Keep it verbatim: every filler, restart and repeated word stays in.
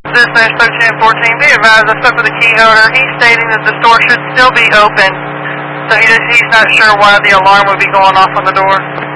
This is thirteen fourteen. Be advised, I spoke with the key holder. He's stating that the store should still be open, so he, he's not sure why the alarm would be going off on the door.